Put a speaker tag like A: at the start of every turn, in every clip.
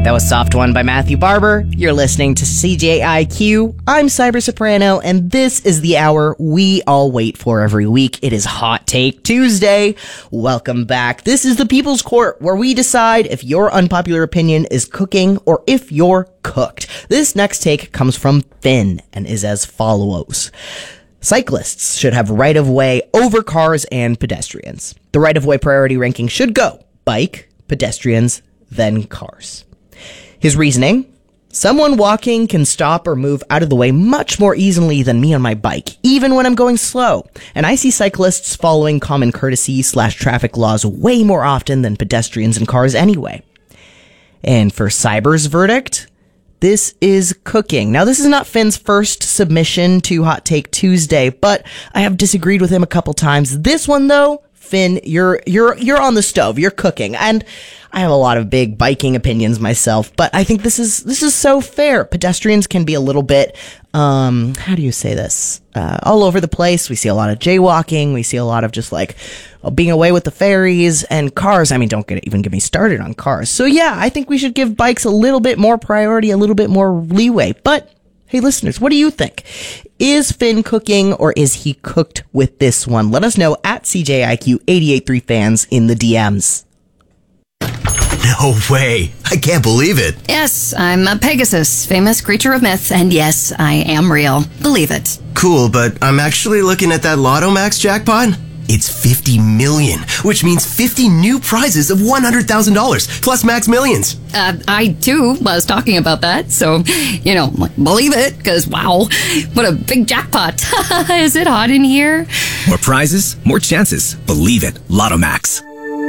A: That was Soft One by Matthew Barber. You're listening to CJIQ. I'm Cyber Soprano, and this is the hour we all wait for every week. It is Hot Take Tuesday. Welcome back. This is the People's Court, where we decide if your unpopular opinion is cooking or if you're cooked. This next take comes from Finn and is as follows. Cyclists should have right-of-way over cars and pedestrians. The right-of-way priority ranking should go bike, pedestrians, then cars. His reasoning: someone walking can stop or move out of the way much more easily than me on my bike, even when I'm going slow. And I see cyclists following common courtesy / traffic laws way more often than pedestrians and cars anyway. And for Cyber's verdict, this is cooking. Now, this is not Finn's first submission to Hot Take Tuesday, but I have disagreed with him a couple times. This one, though, Finn, you're on the stove. You're cooking. And I have a lot of big biking opinions myself, but I think this is so fair. Pedestrians can be a little bit, how do you say this? All over the place. We see a lot of jaywalking. We see a lot of just like being away with the ferries, and cars. I mean, don't even get me started on cars. So yeah, I think we should give bikes a little bit more priority, a little bit more leeway. But hey, listeners, what do you think? Is Finn cooking, or is he cooked with this one? Let us know at CJIQ883 fans in the DMs.
B: No way. I can't believe it.
C: Yes, I'm a Pegasus, famous creature of myth, and yes, I am real. Believe it.
B: Cool, but I'm actually looking at that Lotto Max jackpot. It's 50 million, which means 50 new prizes of $100,000 plus Max Millions.
C: I too was talking about that, so, believe it, because wow, what a big jackpot. Is it hot in here?
D: More prizes, more chances. Believe it. Lotto Max.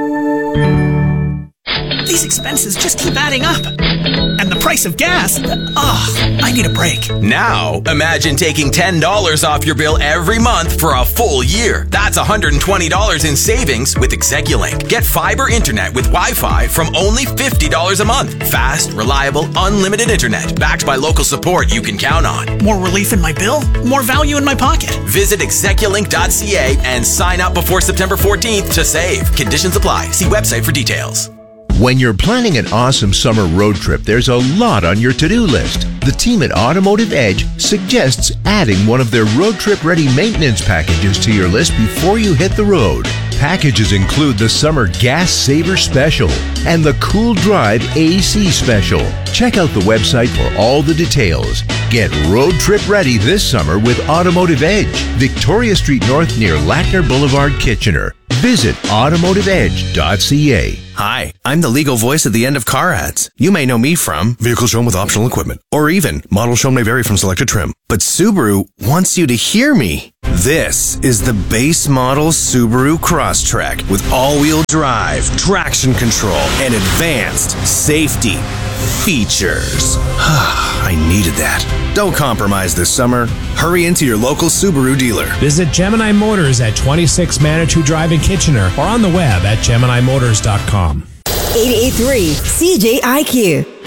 E: These expenses just keep adding up. And the price of gas. I need a break.
F: Now, imagine taking $10 off your bill every month for a full year. That's $120 in savings with Execulink. Get fiber internet with Wi-Fi from only $50 a month. Fast, reliable, unlimited internet backed by local support you can count on.
E: More relief in my bill, more value in my pocket.
F: Visit execulink.ca and sign up before September 14th to save. Conditions apply. See website for details.
G: When you're planning an awesome summer road trip, there's a lot on your to-do list. The team at Automotive Edge suggests adding one of their road trip ready maintenance packages to your list before you hit the road. Packages include the Summer Gas Saver Special and the Cool Drive AC Special. Check out the website for all the details. Get road trip ready this summer with Automotive Edge, Victoria Street North near Lackner Boulevard, Kitchener. Visit automotiveedge.ca.
B: Hi, I'm the legal voice at the end of car ads. You may know me from vehicles shown with optional equipment, or even models shown may vary from selected trim. But Subaru wants you to hear me. This is the base model Subaru Crosstrek with all-wheel drive, traction control, and advanced safety features. I needed that. Don't compromise this summer. Hurry into your local Subaru dealer.
H: Visit Gemini Motors at 26 Manitou Drive in Kitchener or on the web at GeminiMotors.com.
I: 883 CJIQ.